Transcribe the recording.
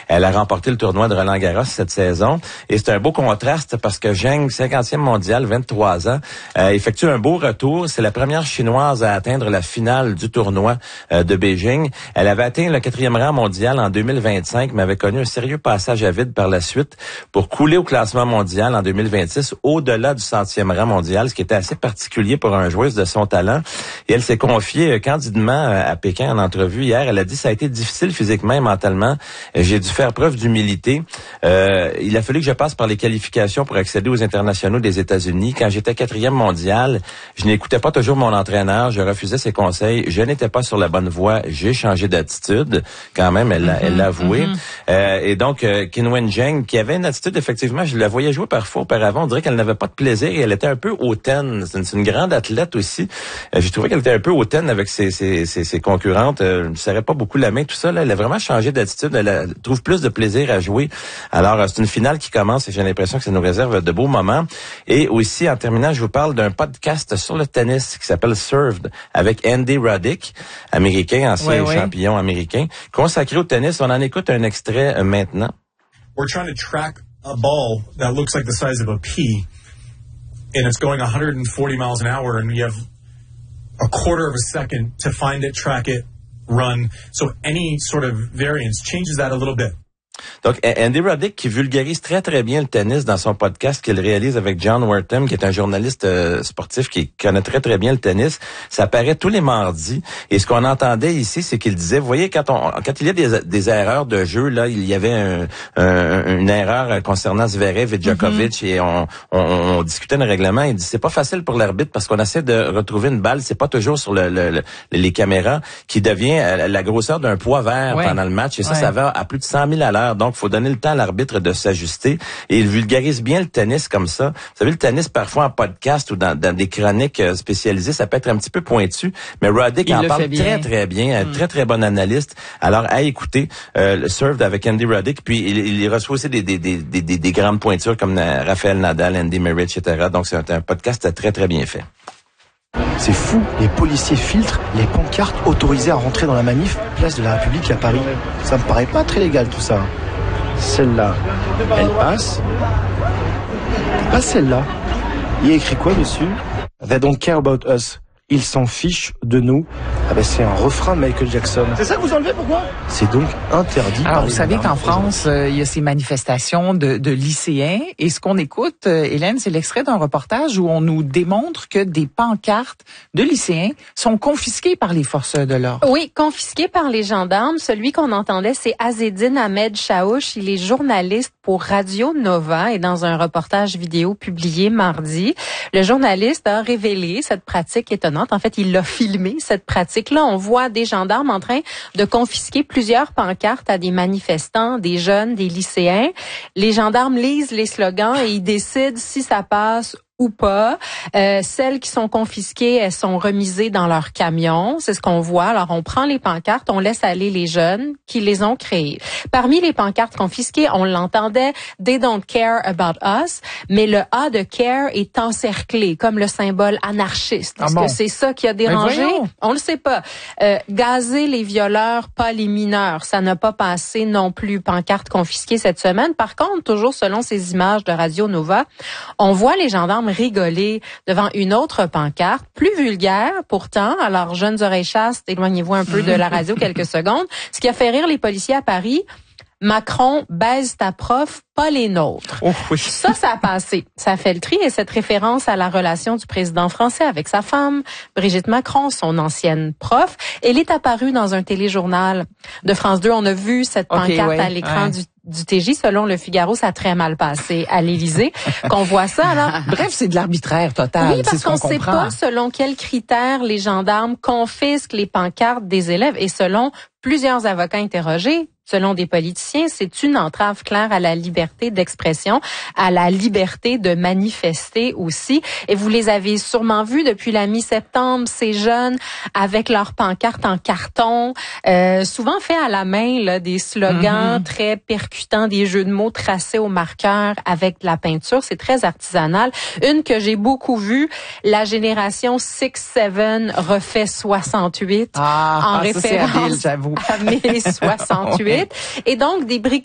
Elle a remporté le tournoi de Roland-Garros cette saison. Et c'est un beau contraste parce que Zheng, 50e mondiale, 23 ans, effectue un beau retour. C'est la première Chinoise à atteindre la finale du tournoi de Beijing. Elle avait atteint le 4e rang mondial en 2025, mais avait connu un sérieux passage à vide par la suite pour couler au classement mondial en 2026 au-delà du 100e rang mondial, ce qui était assez particulier pour un joueuse de son talent. Et elle s'est confiée candidement à Pékin en entrevue hier. Elle a dit « Ça a été difficile physiquement et mentalement. J'ai dû faire preuve d'humilité. Il a fallu que je passe par les qualifications pour accéder aux internationaux des États-Unis. Quand j'étais 4e mondial, je n'écoutais pas toujours mon entraîneur. Je refusais ses conseils. Je n'étais pas sur la bonne voie. J'ai changé d'attitude. » Quand même, elle l'a avoué. Et donc, Qinwen Zheng, qui avait une attitude, effectivement, je la voyais jouer parfois auparavant. On dirait qu'elle n'avait pas de plaisir et elle était un peu hautaine. C'est une grande athlète aussi. J'ai trouvé qu'elle était un peu hautaine avec ses concurrentes. Elle ne serrait pas beaucoup la main, tout ça. Là, elle a vraiment changé d'attitude. Elle trouve plus de plaisir à jouer. Alors, c'est une finale qui commence et j'ai l'impression que ça nous réserve de beaux moments. Et aussi, en terminant, je vous parle d'un podcast sur le tennis qui s'appelle Served avec Andy Roddick, américain, ancien champion américain, consacré au tennis. On en écoute un extrait maintenant. We're trying to track a ball that looks like the size of a pea, and it's going 140 miles an hour, and you have a quarter of a second to find it, track it, run. So any sort of variance changes that a little bit. Donc, Andy Roddick qui vulgarise très, très bien le tennis dans son podcast qu'il réalise avec John Wortham, qui est un journaliste sportif qui connaît très, très bien le tennis. Ça paraît tous les mardis. Et ce qu'on entendait ici, c'est qu'il disait, vous voyez, quand il y a des erreurs de jeu, là, il y avait une erreur concernant Zverev et Djokovic et on discutait d'un règlement. Il dit, c'est pas facile pour l'arbitre parce qu'on essaie de retrouver une balle. C'est pas toujours sur les caméras qui devient la grosseur d'un poids vert pendant le match. Et ça va à plus de 100 000 à l'heure. Donc, il faut donner le temps à l'arbitre de s'ajuster. Et il vulgarise bien le tennis comme ça. Vous savez, le tennis, parfois en podcast ou dans des chroniques spécialisées, ça peut être un petit peu pointu. Mais Roddick en parle très, très bien. Très, très bon analyste. Alors, à écouter, le Served avec Andy Roddick. Puis, il reçoit aussi des grandes pointures comme Rafael Nadal, Andy Murray, etc. Donc, c'est un podcast très, très bien fait. C'est fou, les policiers filtrent les pancartes autorisées à rentrer dans la manif place de la République à Paris. Ça me paraît pas très légal tout ça. Celle-là, elle passe. Pas celle-là. Il y a écrit quoi dessus? They don't care about us. Ils s'en fichent de nous. Ah ben c'est un refrain de Michael Jackson. C'est ça que vous enlevez, pourquoi? C'est donc interdit. Alors vous savez qu'en France, il y a ces manifestations de lycéens et ce qu'on écoute, Hélène, c'est l'extrait d'un reportage où on nous démontre que des pancartes de lycéens sont confisquées par les forces de l'ordre. Oui, confisquées par les gendarmes. Celui qu'on entendait, c'est Azzedine Ahmed Chaouch. Il est journaliste pour Radio Nova et dans un reportage vidéo publié mardi, le journaliste a révélé cette pratique étonnante. En fait, il a filmé cette pratique-là. On voit des gendarmes en train de confisquer plusieurs pancartes à des manifestants, des jeunes, des lycéens. Les gendarmes lisent les slogans et ils décident si ça passe ou pas. Celles qui sont confisquées, elles sont remisées dans leur camion. C'est ce qu'on voit. Alors, on prend les pancartes, on laisse aller les jeunes qui les ont créées. Parmi les pancartes confisquées, on l'entendait, « They don't care about us », mais le « A » de « care » est encerclé, comme le symbole anarchiste. Est-ce que c'est ça qui a dérangé? On le sait pas. Gazer les violeurs, pas les mineurs. Ça n'a pas passé non plus. Pancarte confisquée cette semaine. Par contre, toujours selon ces images de Radio Nova, on voit les gendarmes rigoler devant une autre pancarte, plus vulgaire pourtant. Alors, jeunes oreilles chastes, éloignez-vous un peu de la radio quelques secondes. Ce qui a fait rire les policiers à Paris, Macron baise ta prof, pas les nôtres. Oh oui. Ça a passé. Ça a fait le tri et cette référence à la relation du président français avec sa femme, Brigitte Macron, son ancienne prof, elle est apparue dans un téléjournal de France 2. On a vu cette pancarte à l'écran du TJ. Selon le Figaro, ça a très mal passé à l'Élysée. Qu'on voit ça, alors. Bref, c'est de l'arbitraire total. Oui, parce qu'on ne sait pas selon quels critères les gendarmes confisquent les pancartes des élèves et selon plusieurs avocats interrogés, selon des politiciens, c'est une entrave claire à la liberté d'expression, à la liberté de manifester aussi. Et vous les avez sûrement vus depuis la mi-septembre, ces jeunes avec leurs pancartes en carton, souvent fait à la main, là, des slogans très percutants, des jeux de mots tracés au marqueur avec de la peinture. C'est très artisanal. Une que j'ai beaucoup vue, la génération 6-7 refait 68 en référence habile, j'avoue. à mai 68. Et donc, des